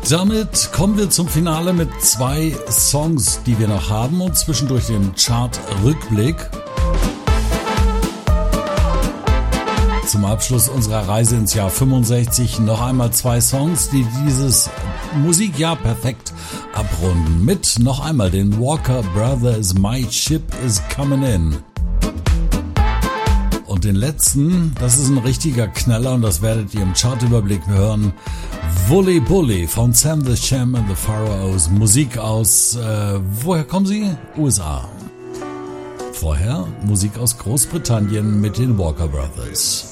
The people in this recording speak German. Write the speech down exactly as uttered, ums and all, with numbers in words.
Damit kommen wir zum Finale mit zwei Songs, die wir noch haben und zwischendurch den Chart-Rückblick. Zum Abschluss unserer Reise ins Jahr fünfundsechzig noch einmal zwei Songs, die dieses Musikjahr perfekt abrunden. Mit noch einmal den Walker Brothers My Ship is Coming In. Und den letzten, das ist ein richtiger Knaller und das werdet ihr im Chartüberblick hören. Wooly Bully von Sam the Sham and the Pharaohs. Musik aus, äh, woher kommen sie? U S A. Vorher Musik aus Großbritannien mit den Walker Brothers.